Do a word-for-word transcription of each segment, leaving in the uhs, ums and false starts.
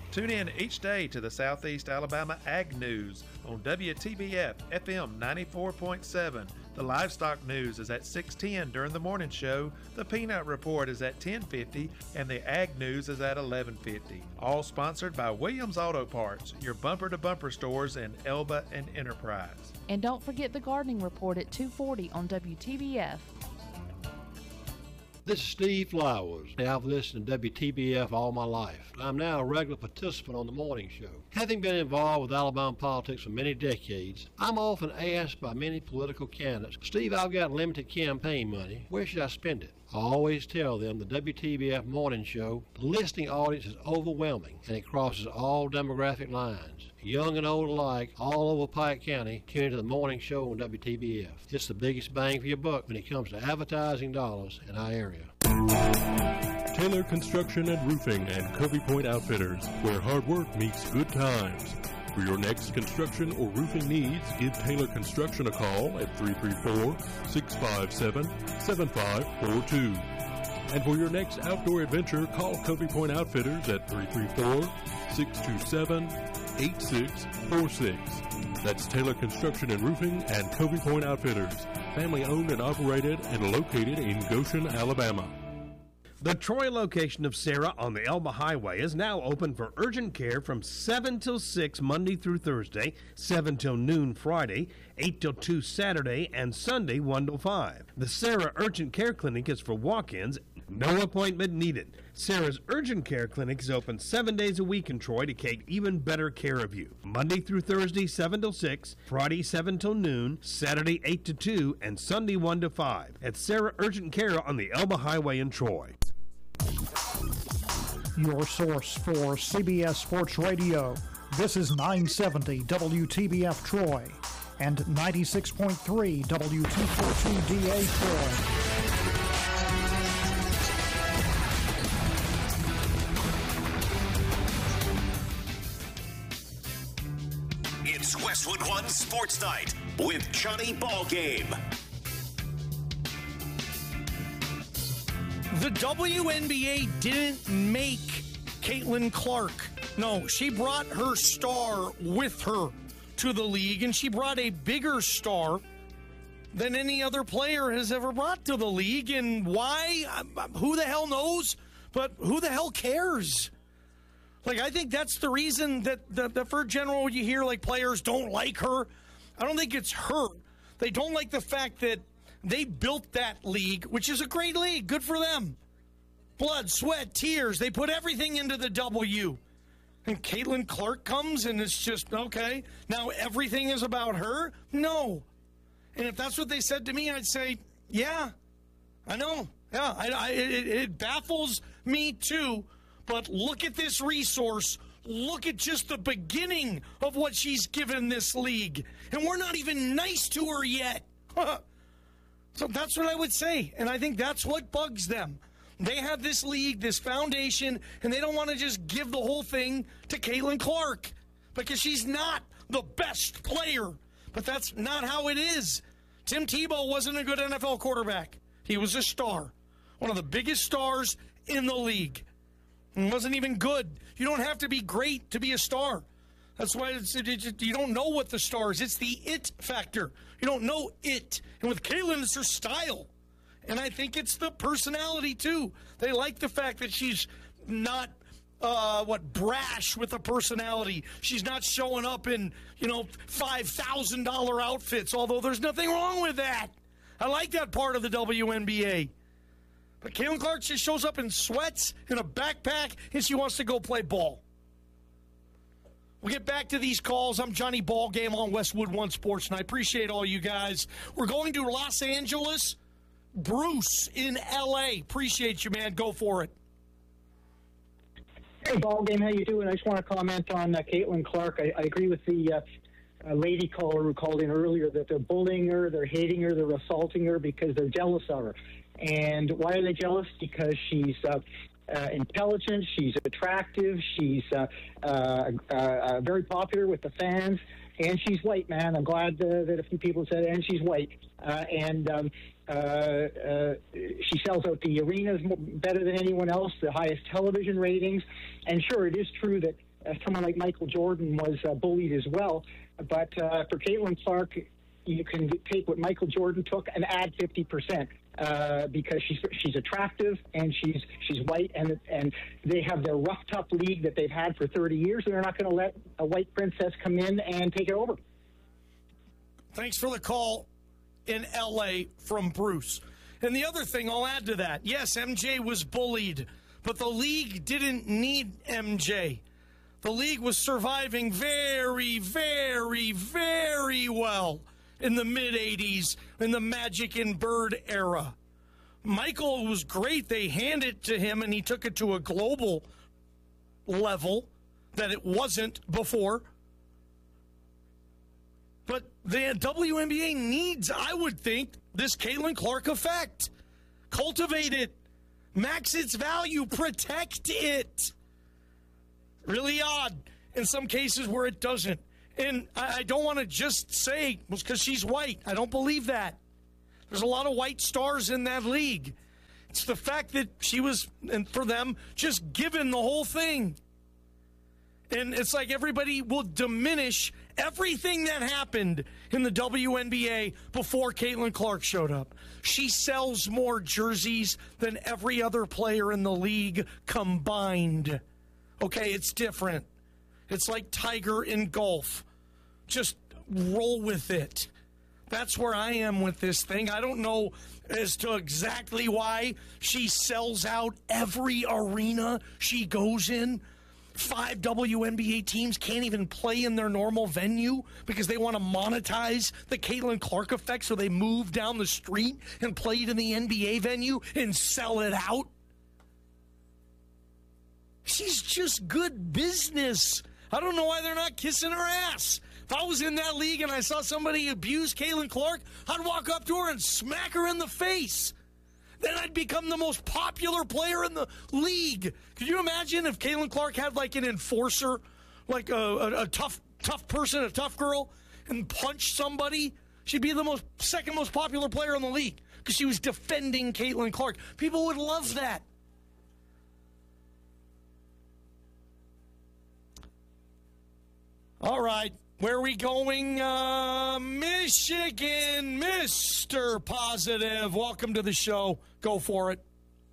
Tune in each day to the Southeast Alabama Ag News on W T B F F M ninety-four point seven. The Livestock News is at six ten during the morning show. The Peanut Report is at ten fifty, and the Ag News is at eleven fifty. All sponsored by Williams Auto Parts, your bumper-to-bumper stores in Elba and Enterprise. And don't forget the Gardening Report at two forty on W T B F. This is Steve Flowers. I've listened to W T B F all my life. I'm now a regular participant on the morning show. Having been involved with Alabama politics for many decades, I'm often asked by many political candidates, Steve, I've got limited campaign money. Where should I spend it? I always tell them the W T B F morning show, the listening audience is overwhelming and it crosses all demographic lines. Young and old alike, all over Pike County, tune into the morning show on W T B F. It's the biggest bang for your buck when it comes to advertising dollars in our area. Taylor Construction and Roofing and Covey Point Outfitters, where hard work meets good times. For your next construction or roofing needs, give Taylor Construction a call at three three four, six five seven, seven five four two. And for your next outdoor adventure, call Covey Point Outfitters at three three four, six two seven, eight six four six. That's Taylor Construction and Roofing and Covey Point Outfitters, family owned and operated and located in Goshen, Alabama. The Troy location of Sarah on the Elba Highway is now open for urgent care from seven till six Monday through Thursday, seven till noon Friday, eight till two Saturday, and Sunday one till five. The Sarah Urgent Care Clinic is for walk-ins, no appointment needed. Sarah's Urgent Care Clinic is open seven days a week in Troy to take even better care of you. Monday through Thursday, seven till six, Friday, seven till noon, Saturday, eight to two, and Sunday, one to five. At Sarah Urgent Care on the Elba Highway in Troy. Your source for C B S Sports Radio. This is nine seventy W T B F Troy and ninety-six point three W T forty-two D A Troy. It's Westwood One Sports Night with Johnny Ballgame. The W N B A didn't make Caitlin Clark. No, she brought her star with her to the league, and she brought a bigger star than any other player has ever brought to the league. And why? Who the hell knows? But who the hell cares? Like, I think that's the reason that the, the for general you hear, like, players don't like her. I don't think it's her. They don't like the fact that they built that league, which is a great league. Good for them. Blood, sweat, tears. They put everything into the W. And Caitlin Clark comes, and it's just, okay, now everything is about her? No. And if that's what they said to me, I'd say, yeah, I know. Yeah, I, I, it, it baffles me too. But look at this resource. Look at just the beginning of what she's given this league. And we're not even nice to her yet. So that's what I would say. And I think that's what bugs them. They have this league, this foundation, and they don't want to just give the whole thing to Caitlin Clark because she's not the best player. But that's not how it is. Tim Tebow wasn't a good N F L quarterback. He was a star. One of the biggest stars in the league. And wasn't even good. You don't have to be great to be a star. That's why it's, it, it, you don't know what the star is. It's the it factor. You don't know it. And with Caitlin, it's her style. And I think it's the personality, too. They like the fact that she's not, uh, what, brash with a personality. She's not showing up in, you know, five thousand dollars outfits, although there's nothing wrong with that. I like that part of the W N B A. But Caitlin Clark just shows up in sweats, in a backpack, and she wants to go play ball. We'll get back to these calls. I'm Johnny Ballgame on Westwood One Sports, and I appreciate all you guys. We're going to Los Angeles. Bruce in L A. Appreciate you, man. Go for it. Hey, Ballgame, how you doing? I just want to comment on uh, Caitlin Clark. I, I agree with the uh, uh, lady caller who called in earlier that they're bullying her, they're hating her, they're assaulting her because they're jealous of her. And why are they jealous? Because she's uh, uh, intelligent, she's attractive, she's uh, uh, uh, very popular with the fans, and she's white, man. I'm glad uh, that a few people said, and she's white. Uh, and um, uh, uh, she sells out the arenas better than anyone else, the highest television ratings. And sure, it is true that uh, someone like Michael Jordan was uh, bullied as well. But uh, for Caitlin Clark, you can take what Michael Jordan took and add fifty percent. Uh, because she's she's attractive and she's she's white, and and they have their rough tough league that they've had for thirty years, and they're not going to let a white princess come in and take it over. Thanks for the call in L A from Bruce. And the other thing I'll add to that, yes, M J was bullied, but the league didn't need M J. The league was surviving very, very, very well in the mid-eighties, in the Magic and Bird era. Michael was great. They handed it to him, and he took it to a global level that it wasn't before. But the W N B A needs, I would think, this Caitlin Clark effect. Cultivate it. Max its value. Protect it. Really odd in some cases where it doesn't. And I don't want to just say, well, because she's white. I don't believe that. There's a lot of white stars in that league. It's the fact that she was, and for them, just given the whole thing. And it's like everybody will diminish everything that happened in the W N B A before Caitlin Clark showed up. She sells more jerseys than every other player in the league combined. Okay, it's different. It's like Tiger in golf. Just roll with it. That's where I am with this thing. I don't know as to exactly why she sells out every arena she goes in. Five W N B A teams can't even play in their normal venue because they want to monetize the Caitlin Clark effect, so they move down the street and play it in the N B A venue and sell it out. She's just good business. I don't know why they're not kissing her ass. If I was in that league and I saw somebody abuse Caitlin Clark, I'd walk up to her and smack her in the face. Then I'd become the most popular player in the league. Could you imagine if Caitlin Clark had like an enforcer, like a, a, a tough tough person, a tough girl, and punched somebody? She'd be the most second most popular player in the league because she was defending Caitlin Clark. People would love that. All right, where are we going? Uh, Michigan, Mister Positive. Welcome to the show. Go for it.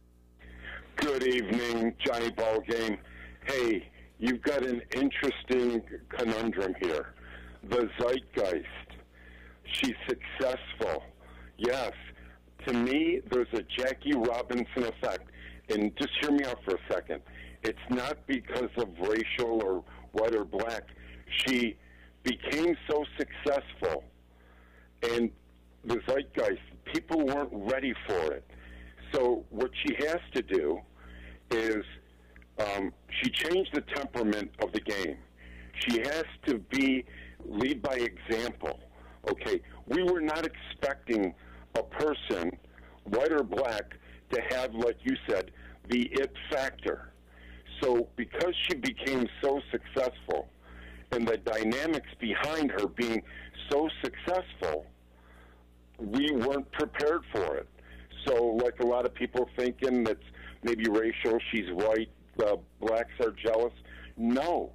Good evening, Johnny Ballgame. Hey, you've got an interesting conundrum here. The zeitgeist. She's successful. Yes. To me, there's a Jackie Robinson effect. And just hear me out for a second. It's not because of racial or white or black. She became so successful, and the zeitgeist, people weren't ready for it. So what she has to do is um, she changed the temperament of the game. She has to be lead by example. Okay, we were not expecting a person, white or black, to have, like you said, the it factor. So because she became so successful, and the dynamics behind her being so successful, we weren't prepared for it. So like a lot of people thinking that's maybe racial, she's white, the blacks are jealous. No.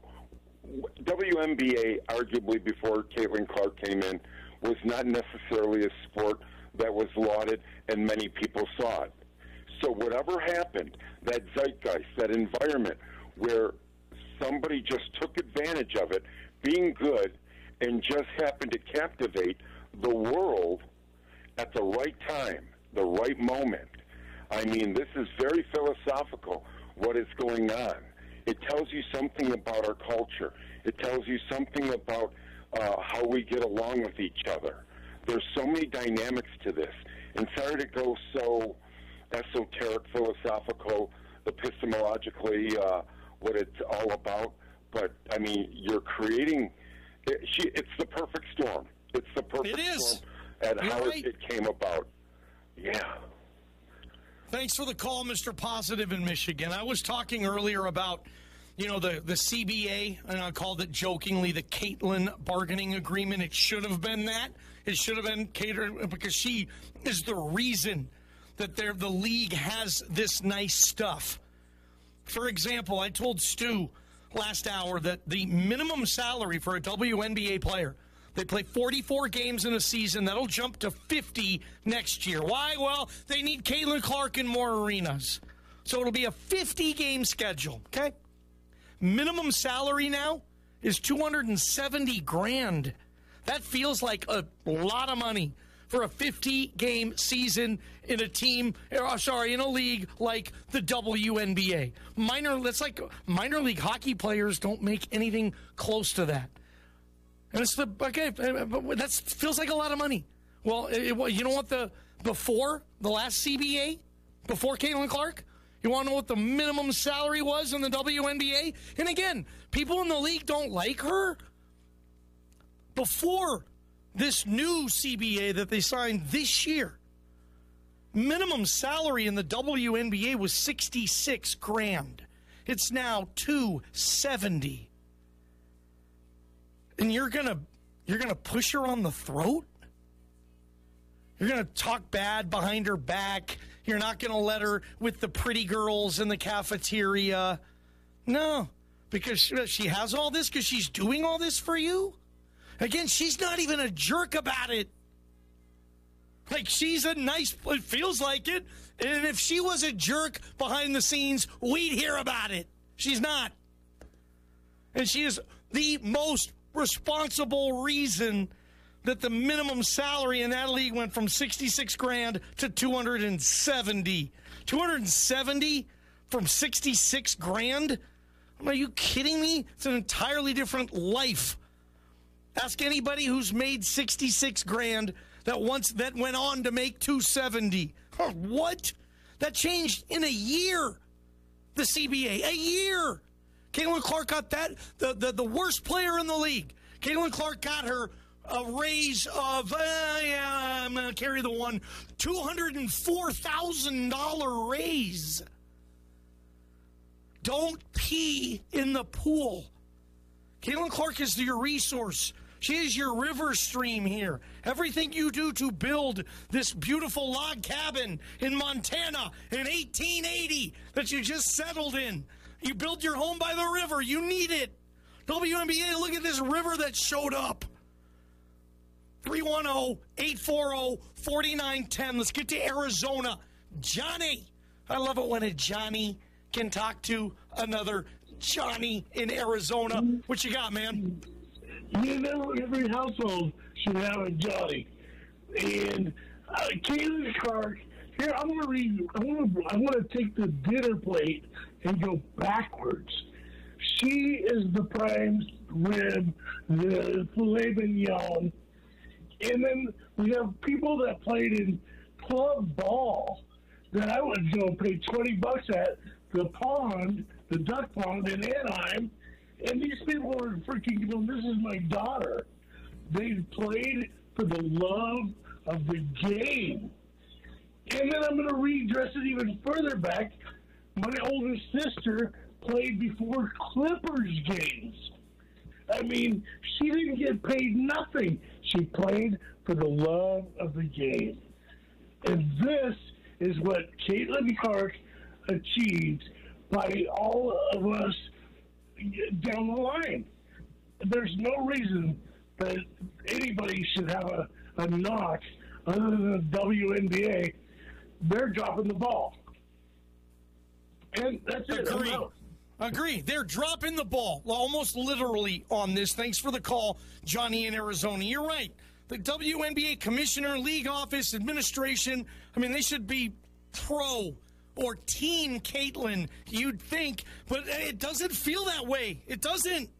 W N B A, arguably before Caitlin Clark came in, was not necessarily a sport that was lauded and many people saw it. So whatever happened, that zeitgeist, that environment where somebody just took advantage of it, being good, and just happened to captivate the world at the right time, the right moment. I mean, this is very philosophical, what is going on. It tells you something about our culture. It tells you something about uh, how we get along with each other. There's so many dynamics to this. And sorry to go so esoteric, philosophical, epistemologically, uh, what it's all about, but I mean, you're creating. It, she, it's the perfect storm. It's the perfect it is. storm at You're how right. it, it came about. Yeah. Thanks for the call, Mister Positive in Michigan. I was talking earlier about, you know, the the C B A, and I called it jokingly the Caitlin bargaining agreement. It should have been that. It should have been catered because she is the reason that they're, the league has this nice stuff. For example, I told Stu last hour that the minimum salary for a W N B A player, they play forty-four games in a season. That'll jump to fifty next year. Why? Well, they need Caitlin Clark in more arenas. So it'll be a fifty-game schedule, okay? Minimum salary now is two hundred seventy grand. That feels like a lot of money for a fifty-game season in a team, or, sorry, in a league like the W N B A. Minor, that's like minor league hockey players don't make anything close to that. And it's the, okay, that feels like a lot of money. Well, it, you know what the, before the last C B A, before Caitlin Clark, you want to know what the minimum salary was in the W N B A? And again, people in the league don't like her. Before this new C B A that they signed this year, minimum salary in the W N B A was sixty-six grand. It's now two seventy. And you're gonna you're gonna push her on the throat? You're gonna talk bad behind her back. You're not gonna let her with the pretty girls in the cafeteria. No, because she has all this because she's doing all this for you. Again, she's not even a jerk about it. Like, she's a nice, it feels like it. And if she was a jerk behind the scenes, we'd hear about it. She's not. And she is the most responsible reason that the minimum salary in that league went from sixty-six grand to two hundred seventy. two hundred seventy from sixty-six grand? Are you kidding me? It's an entirely different life. Ask anybody who's made sixty-six grand that once that went on to make two seventy. Oh, what? That changed in a year. The C B A, a year. Caitlin Clark got that, the, the, the worst player in the league. Caitlin Clark got her a raise of, uh, yeah, I'm going to carry the one, two hundred four thousand dollars raise. Don't pee in the pool. Caitlin Clark is your resource. She is your river stream here. Everything you do to build this beautiful log cabin in Montana in eighteen eighty that you just settled in. You build your home by the river. You need it. W N B A, look at this river that showed up. three one zero, eight four zero, four nine one zero. Let's get to Arizona. Johnny. I love it when a Johnny can talk to another Johnny in Arizona. What you got, man? You know, every household should have a Johnny. And uh, Caitlin Clark, here, I'm going to read, I want to I want to take the dinner plate and go backwards. She is the prime rib, the filet mignon. And then we have people that played in club ball that I would go pay twenty bucks at the pond, the duck pond in Anaheim. And these people are freaking, you know, this is my daughter. They played for the love of the game. And then I'm going to redress it even further back. My older sister played before Clippers games. I mean, she didn't get paid nothing. She played for the love of the game. And this is what Caitlin Clark achieved by all of us down the line. There's no reason that anybody should have a, a knock other than the W N B A. They're dropping the ball. And that's it. Agree. Agree. They're dropping the ball, almost literally, on this. Thanks for the call, Johnny in Arizona. You're right. The W N B A commissioner, league office, administration, I mean, they should be pro or team Caitlin, you'd think, but it doesn't feel that way. It doesn't.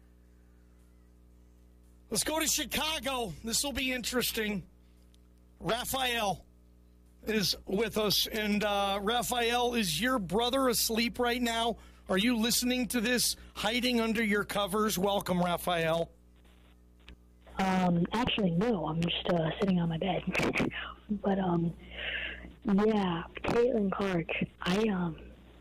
Let's go to Chicago. This will be interesting. Raphael is with us, and uh, Raphael, is your brother asleep right now? Are you listening to this, hiding under your covers? Welcome, Raphael. Um, actually, no. I'm just uh, sitting on my bed. But, um, yeah, Caitlin Clark, I, um,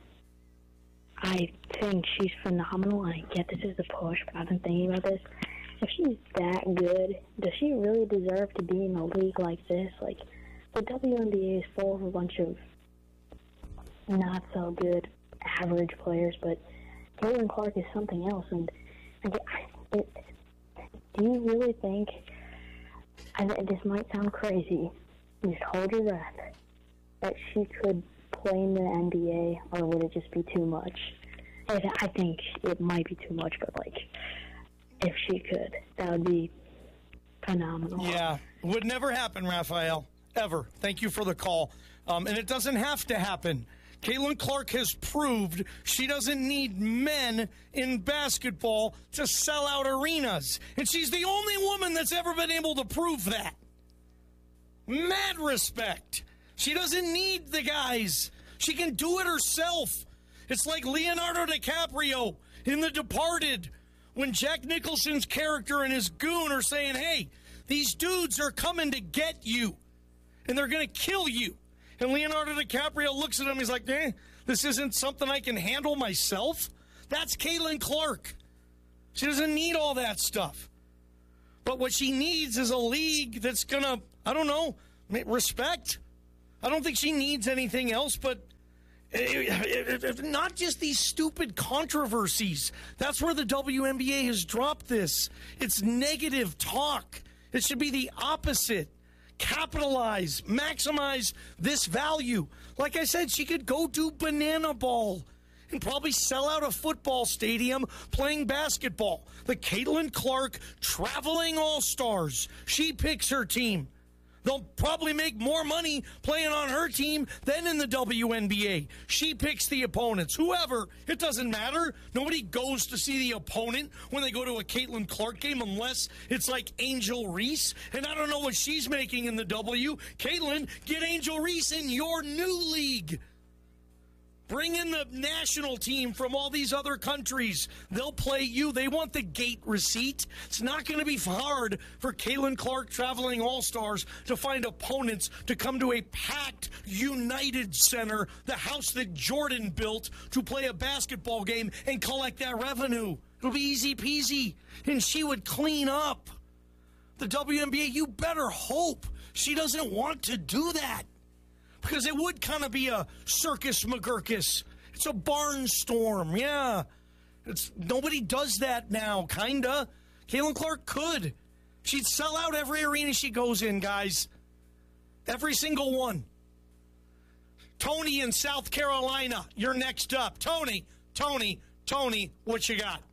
I think she's phenomenal. I get this is a push, but I've been thinking about this. If she's that good, does she really deserve to be in a league like this? Like, the W N B A is full of a bunch of not so good average players, but Caitlin Clark is something else, and it, it, do you really think, and this might sound crazy, just hold your breath, that she could play in the N B A, or would it just be too much? I, I think it might be too much, but, like, if she could, that would be phenomenal. Yeah, would never happen, Raphael, ever. Thank you for the call. Um, and it doesn't have to happen. Caitlin Clark has proved she doesn't need men in basketball to sell out arenas. And she's the only woman that's ever been able to prove that. Mad respect. She doesn't need the guys. She can do it herself. It's like Leonardo DiCaprio in The Departed when Jack Nicholson's character and his goon are saying, hey, these dudes are coming to get you, and they're going to kill you. And Leonardo DiCaprio looks at him, he's like, eh, this isn't something I can handle myself? That's Caitlin Clark. She doesn't need all that stuff. But what she needs is a league that's going to, I don't know, respect. I don't think she needs anything else, but not just these stupid controversies. That's where the W N B A has dropped this. It's negative talk. It should be the opposite. Capitalize, maximize this value. Like I said, she could go do banana ball and probably sell out a football stadium playing basketball. The Caitlin Clark Traveling All-Stars. She picks her team. They'll probably make more money playing on her team than in the W N B A. She picks the opponents. Whoever, it doesn't matter. Nobody goes to see the opponent when they go to a Caitlin Clark game unless it's like Angel Reese. And I don't know what she's making in the W. Caitlin, get Angel Reese in your new league. Bring in the national team from all these other countries. They'll play you. They want the gate receipt. It's not going to be hard for Caitlin Clark Traveling All-Stars to find opponents to come to a packed United Center, the house that Jordan built, to play a basketball game and collect that revenue. It'll be easy peasy. And she would clean up. The W N B A, you better hope she doesn't want to do that. Because it would kind of be a circus McGurkus. It's a barnstorm, yeah. It's nobody does that now, kinda. Caitlin Clark could. She'd sell out every arena she goes in, guys. Every single one. Tony in South Carolina, you're next up. Tony, Tony, Tony, what you got?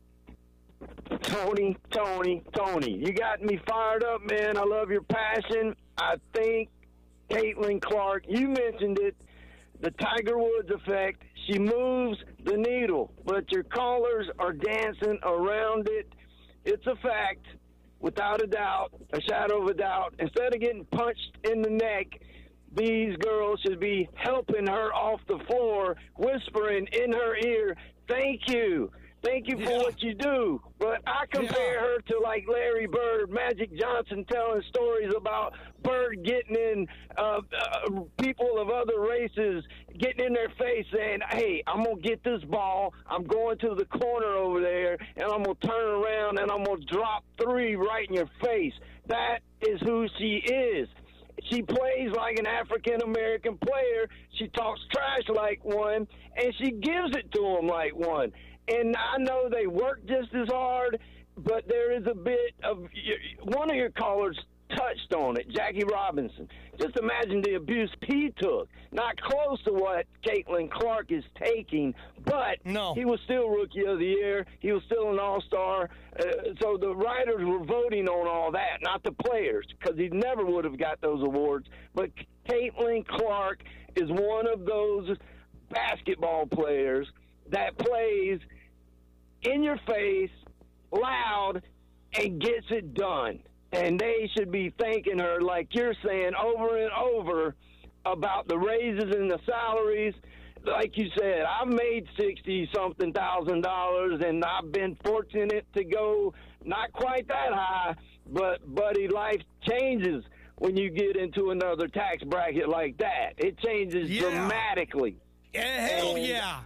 Tony, Tony, Tony. You got me fired up, man. I love your passion. I think Caitlin Clark, you mentioned it, the Tiger Woods effect. She moves the needle, but your callers are dancing around it. It's a fact, without a doubt, a shadow of a doubt. Instead of getting punched in the neck, these girls should be helping her off the floor, whispering in her ear, thank you. Thank you for yeah. what you do. But I compare yeah. her to like Larry Bird, Magic Johnson telling stories about Bird getting in uh, uh, people of other races, getting in their face saying, hey, I'm going to get this ball. I'm going to the corner over there, and I'm going to turn around, and I'm going to drop three right in your face. That is who she is. She plays like an African-American player. She talks trash like one, and she gives it to them like one. And I know they work just as hard, but there is a bit of – one of your callers touched on it, Jackie Robinson. Just imagine the abuse he took. Not close to what Caitlin Clark is taking, but no. he was still Rookie of the Year. He was still an All-Star. Uh, so the writers were voting on all that, not the players, because he never would have got those awards. But Caitlin Clark is one of those basketball players that plays – in your face, loud, and gets it done. And they should be thanking her, like you're saying, over and over about the raises and the salaries. Like you said, I've made sixty-something thousand dollars, and I've been fortunate to go not quite that high, but, buddy, life changes when you get into another tax bracket like that. It changes yeah. dramatically. Yeah, hell and yeah.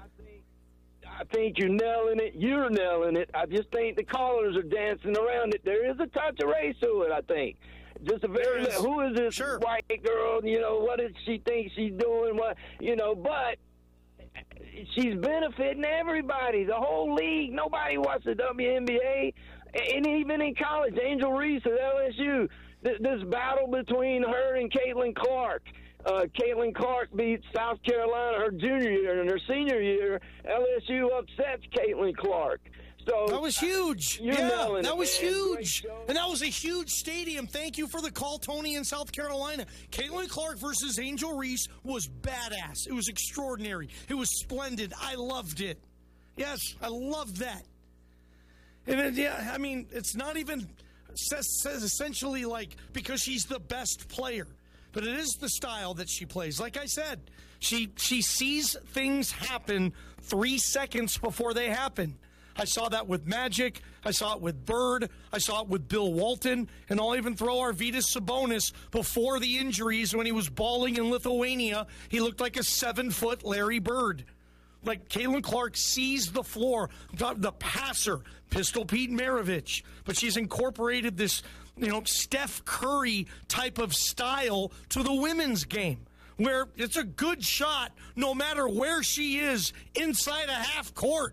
I think you're nailing it. You're nailing it. I just think the callers are dancing around it. There is a touch of race to it, I think. Just a very is. who is this sure. white girl? You know, what does she think she's doing? What you know? But she's benefiting everybody, the whole league. Nobody watched the W N B A, and even in college, Angel Reese at L S U. This battle between her and Caitlin Clark. Uh, Caitlin Clark beat South Carolina her junior year, and her senior year, L S U upsets Caitlin Clark. So that was huge. You're yeah, that it, was man. huge. And that was a huge stadium. Thank you for the call, Tony, in South Carolina. Caitlin Clark versus Angel Reese was badass. It was extraordinary. It was splendid. I loved it. Yes, I loved that. And it, yeah, I mean, it's not even says, says essentially like because she's the best player. But it is the style that she plays. Like I said, she she sees things happen three seconds before they happen. I saw that with Magic. I saw it with Bird. I saw it with Bill Walton. And I'll even throw Arvydas Sabonis before the injuries when he was balling in Lithuania. He looked like a seven-foot Larry Bird. Like Caitlin Clark sees the floor, the passer, Pistol Pete Maravich. But she's incorporated this, you know, Steph Curry type of style to the women's game, where it's a good shot no matter where she is inside a half court.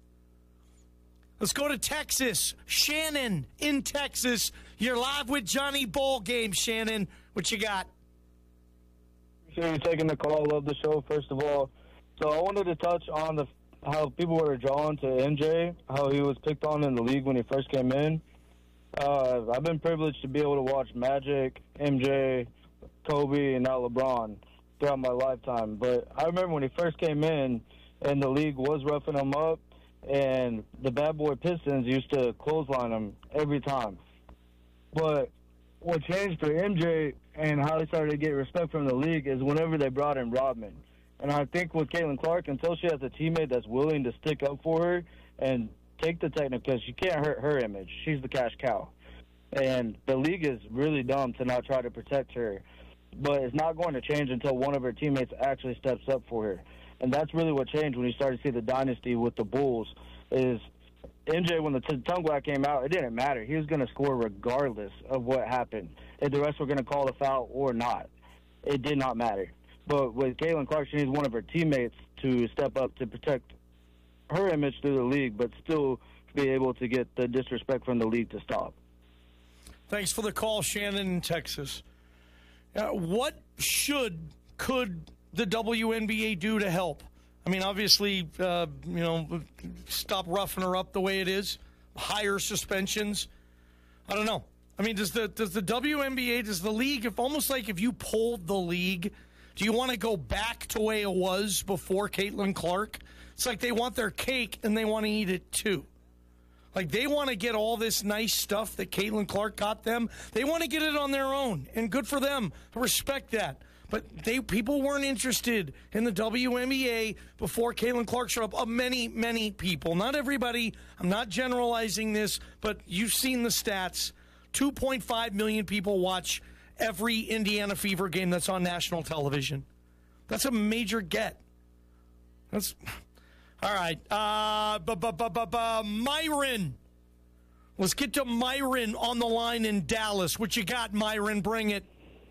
Let's go to Texas. Shannon in Texas. You're live with Johnny Ball Game, Shannon. What you got? Appreciate you taking the call. Love the show, first of all. So I wanted to touch on the how people were drawn to M J, how he was picked on in the league when he first came in. Uh, I've been privileged to be able to watch Magic, M J, Kobe, and now LeBron throughout my lifetime. But I remember when he first came in and the league was roughing him up, and the bad boy Pistons used to clothesline him every time. But what changed for M J and how he started to get respect from the league is whenever they brought in Rodman. And I think with Caitlin Clark, until she has a teammate that's willing to stick up for her and take the technical, because she can't hurt her image. She's the cash cow. And the league is really dumb to not try to protect her. But it's not going to change until one of her teammates actually steps up for her. And that's really what changed when you started to see the dynasty with the Bulls is M J, when the Tungwa came out, it didn't matter. He was going to score regardless of what happened. If the rest were going to call the foul or not, it did not matter. But with Caitlin Clark, she needs one of her teammates to step up to protect her image through the league, but still be able to get the disrespect from the league to stop. Thanks for the call, Shannon in Texas. Uh, what should, could the W N B A do to help? I mean, obviously, uh, you know, stop roughing her up the way it is, higher suspensions. I don't know. I mean, does the does the W N B A, does the league, if almost like if you pulled the league, do you want to go back to the way it was before Caitlin Clark? It's like they want their cake and they want to eat it too. Like they want to get all this nice stuff that Caitlin Clark got them. They want to get it on their own, and good for them. I respect that. But they people weren't interested in the W N B A before Caitlin Clark showed up. Uh, many, many people. Not everybody. I'm not generalizing this, but you've seen the stats. two point five million people watch every Indiana Fever game that's on national television. That's a major get. That's all right. Uh, bu- bu- bu- bu- bu- Myron. Let's get to Myron on the line in Dallas. What you got, Myron? Bring it.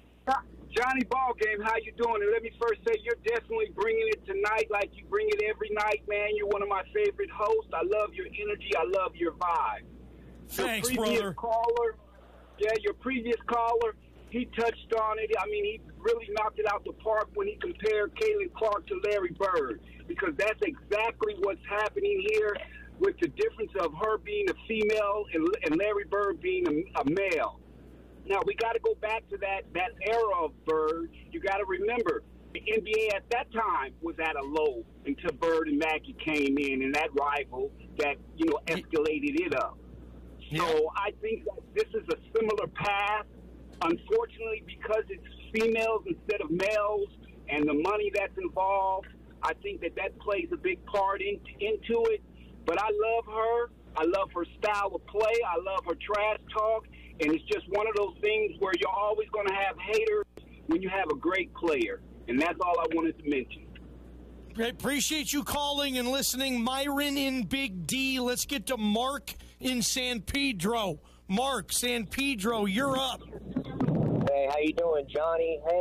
Johnny Ball Game, how you doing? And let me first say you're definitely bringing it tonight like you bring it every night, man. You're one of my favorite hosts. I love your energy. I love your vibe. Thanks, your previous brother. Caller, yeah, your previous caller, he touched on it. I mean, he really knocked it out the park when he compared Caitlin Clark to Larry Bird, because that's exactly what's happening here with the difference of her being a female and, and Larry Bird being a, a male. Now, we got to go back to that, that era of Bird. You got to remember, the N B A at that time was at a low until Bird and Mackey came in, and that rival that, you know, escalated it up. So I think that this is a similar path. Unfortunately, because it's females instead of males and the money that's involved, I think that that plays a big part in, into it. But I love her. I love her style of play. I love her trash talk. And it's just one of those things where you're always going to have haters when you have a great player. And that's all I wanted to mention. I appreciate you calling and listening. Myron in Big D. Let's get to Mark in San Pedro. Mark, San Pedro, you're up. Hey, how you doing, Johnny? Hey,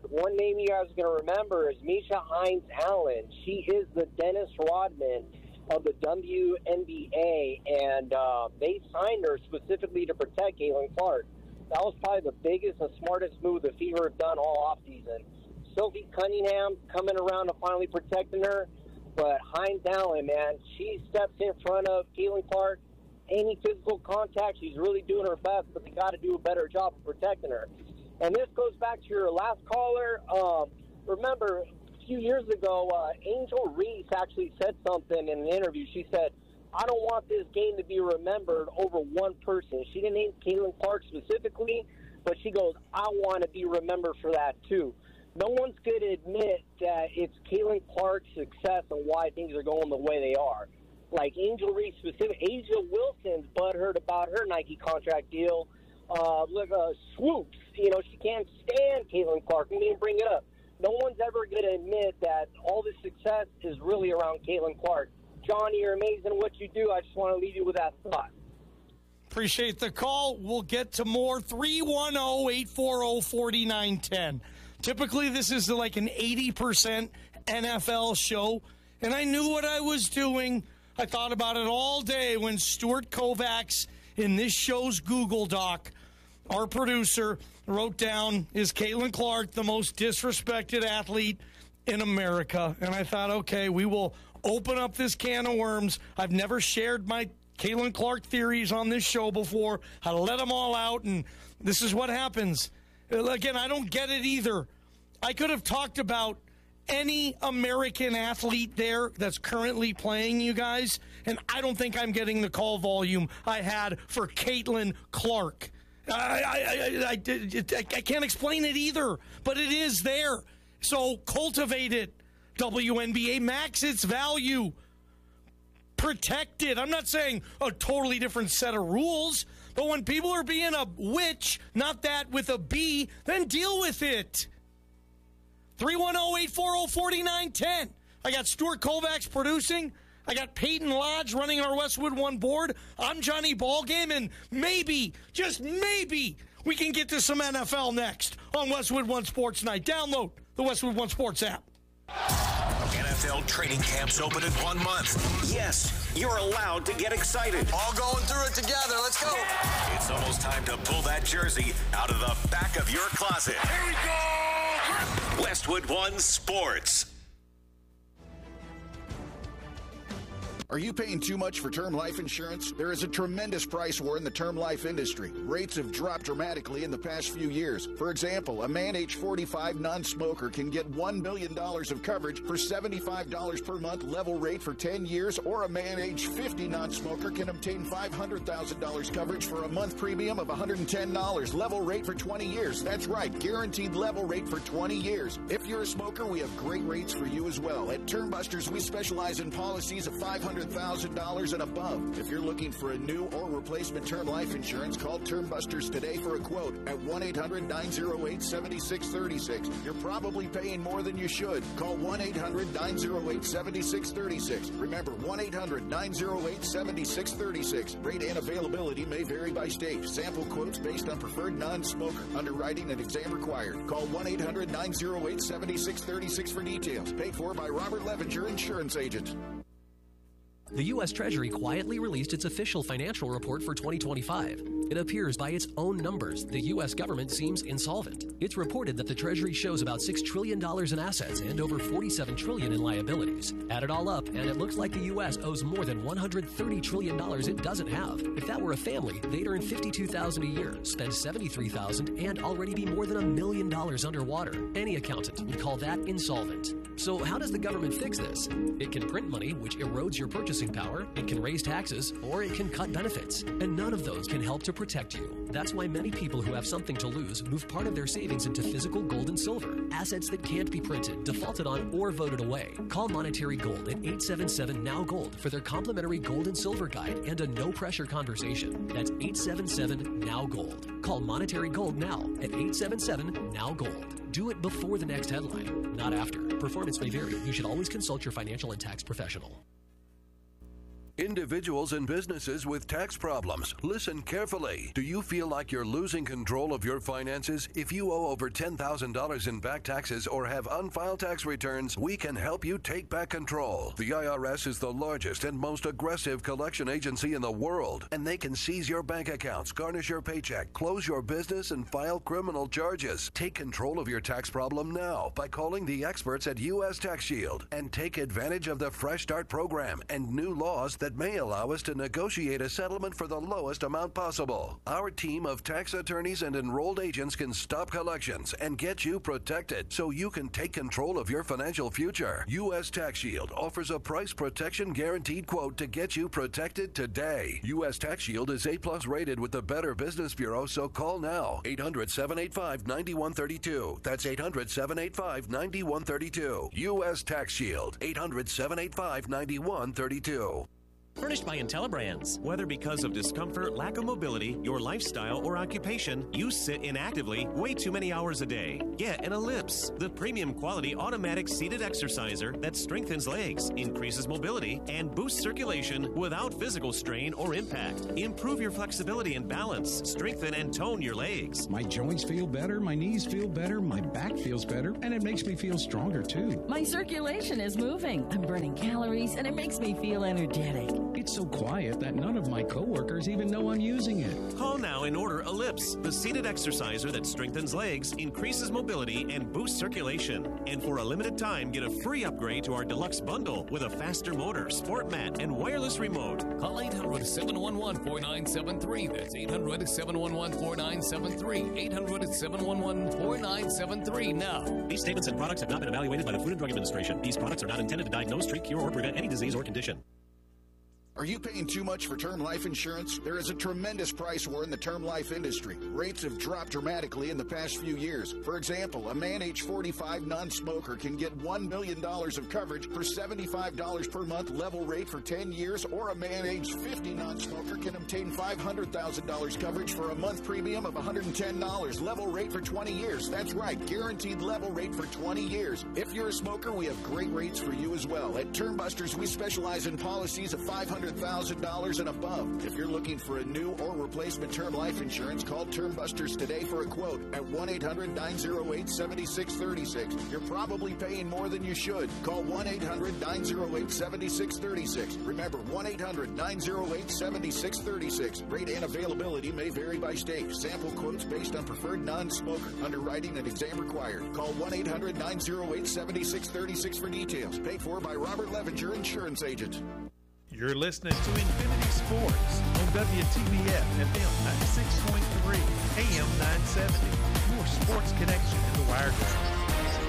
one name you guys are going to remember is Misha Hines Allen. She is the Dennis Rodman of the W N B A, and uh, they signed her specifically to protect Caitlin Clark. That was probably the biggest and smartest move the Fever have done all offseason. Sophie Cunningham coming around and finally protecting her, but Hines Allen, man, she steps in front of Caitlin Clark. Any physical contact, she's really doing her best, but they got to do a better job of protecting her. And this goes back to your last caller. Um, remember, a few years ago, uh, Angel Reese actually said something in an interview. She said, I don't want this game to be remembered over one person. She didn't name Caitlin Clark specifically, but she goes, I want to be remembered for that too. No one's going to admit that it's Caitlin Clark's success and why things are going the way they are. Like Angel Reese specific, Asia Wilson's butthurt about her Nike contract deal. Uh, look, uh, Swoops, you know, she can't stand Caitlin Clark. We didn't bring it up. No one's ever going to admit that all the success is really around Caitlin Clark. Johnny, you're amazing at what you do. I just want to leave you with that thought. Appreciate the call. We'll get to more. three one zero, eight four zero, four nine one zero. Typically, this is like an eighty percent N F L show, and I knew what I was doing. I thought about it all day when Stuart Kovacs in this show's Google Doc, our producer, wrote down, is Caitlin Clark the most disrespected athlete in America? And I thought, okay, we will open up this can of worms. I've never shared my Caitlin Clark theories on this show before. I let them all out, and this is what happens. Again, I don't get it either. I could have talked about any American athlete there that's currently playing, you guys, and I don't think I'm getting the call volume I had for Caitlin Clark. I, I, I, I, I can't explain it either, but it is there. So cultivate it, W N B A. Max its value. Protect it. I'm not saying a totally different set of rules, but when people are being a witch, not that with a B, then deal with it. three one zero, eight four zero, four nine one zero. I got Stuart Kovacs producing. I got Peyton Lodge running our Westwood One board. I'm Johnny Ballgame, and maybe, just maybe, we can get to some N F L next on Westwood One Sports Night. Download the Westwood One Sports app. N F L training camps open in one month. Yes, you're allowed to get excited. All going through it together. Let's go. It's almost time to pull that jersey out of the back of your closet. Here we go. Westwood One Sports. Are you paying too much for term life insurance? There is a tremendous price war in the term life industry. Rates have dropped dramatically in the past few years. For example, a man age forty-five non-smoker can get one million dollars of coverage for seventy-five dollars per month level rate for ten years, or a man age fifty non-smoker can obtain five hundred thousand dollars coverage for a month premium of one hundred ten dollars level rate for twenty years. That's right, guaranteed level rate for twenty years. If you're a smoker, we have great rates for you as well. At Term Busters, we specialize in policies of five hundred thousand dollars and above. If you're looking for a new or replacement term life insurance, call Term Busters today for a quote at one eight hundred, nine oh eight, seven six three six. You're probably paying more than you should. Call one eight hundred, nine oh eight, seven six three six. Remember, one eight hundred, nine oh eight, seven six three six. Rate and availability may vary by state. Sample quotes based on preferred non-smoker. Underwriting and exam required. Call one eight hundred, nine oh eight, seven six three six for details. Paid for by Robert Levenger Insurance Agent. The U S Treasury quietly released its official financial report for twenty twenty-five. It appears by its own numbers, the U S government seems insolvent. It's reported that the Treasury shows about six trillion dollars in assets and over forty-seven trillion dollars in liabilities. Add it all up, and it looks like the U S owes more than one hundred thirty trillion dollars it doesn't have. If that were a family, they'd earn fifty-two thousand dollars a year, spend seventy-three thousand dollars, and already be more than a million dollars underwater. Any accountant would call that insolvent. So how does the government fix this? It can print money, which erodes your purchasing power, it can raise taxes, or it can cut benefits. And none of those can help to protect you. That's why many people who have something to lose move part of their savings into physical gold and silver, assets that can't be printed, defaulted on, or voted away. Call Monetary Gold at eight seven seven, N O W Gold for their complimentary gold and silver guide and a no-pressure conversation. That's eight seven seven, N O W Gold. Call Monetary Gold now at eight seven seven, N O W Gold. Do it before the next headline, not after. Performance may vary. You should always consult your financial and tax professional. Individuals and businesses with tax problems, listen carefully. Do you feel like you're losing control of your finances? If you owe over ten thousand dollars in back taxes or have unfiled tax returns, we can help you take back control. The I R S is the largest and most aggressive collection agency in the world, and they can seize your bank accounts, garnish your paycheck, close your business, and file criminal charges. Take control of your tax problem now by calling the experts at U S Tax Shield and take advantage of the Fresh Start program and new laws that may allow us to negotiate a settlement for the lowest amount possible. Our team of tax attorneys and enrolled agents can stop collections and get you protected so you can take control of your financial future. U S Tax Shield offers a price protection guaranteed quote to get you protected today. U S Tax Shield is A plus rated with the Better Business Bureau, so call now. eight hundred, seven eight five, nine one three two. That's eight hundred, seven eight five, nine one three two. U S Tax Shield. eight hundred, seven eight five, nine one three two. Furnished by IntelliBrands. Whether because of discomfort, lack of mobility, your lifestyle, or occupation, you sit inactively way too many hours a day. Get an Ellipse, the premium quality automatic seated exerciser that strengthens legs, increases mobility, and boosts circulation without physical strain or impact. Improve your flexibility and balance, strengthen and tone your legs. My joints feel better, my knees feel better, my back feels better, and it makes me feel stronger too. My circulation is moving. I'm burning calories, and it makes me feel energetic. It's so quiet that none of my coworkers even know I'm using it. Call now and order Ellipse, the seated exerciser that strengthens legs, increases mobility, and boosts circulation. And for a limited time, get a free upgrade to our deluxe bundle with a faster motor, sport mat, and wireless remote. Call eight hundred, seven one one, four nine seven three. That's eight hundred, seven one one, four nine seven three. eight hundred, seven one one, four nine seven three now. These statements and products have not been evaluated by the Food and Drug Administration. These products are not intended to diagnose, treat, cure, or prevent any disease or condition. Are you paying too much for term life insurance? There is a tremendous price war in the term life industry. Rates have dropped dramatically in the past few years. For example, a man age forty-five non-smoker can get one million dollars of coverage for seventy-five dollars per month level rate for ten years, or a man age fifty non-smoker can obtain five hundred thousand dollars coverage for a month premium of one hundred ten dollars level rate for twenty years. That's right, guaranteed level rate for twenty years. If you're a smoker, we have great rates for you as well. At Term Busters, we specialize in policies of five hundred thousand dollars and above. If you're looking for a new or replacement term life insurance, call Term Busters today for a quote at one eight hundred, nine oh eight, seven six three six. You're probably paying more than you should. Call one eight hundred, nine oh eight, seven six three six. Remember, one eight hundred, nine oh eight, seven six three six. Rate and availability may vary by state. Sample quotes based on preferred non-smoker. Underwriting and exam required. Call one eight hundred, nine oh eight, seven six three six for details. Paid for by Robert Levinger Insurance Agent. You're listening to Infinity Sports on W T B F F M ninety-six point three, A M nine seventy. Your sports connection in the Wiregrass.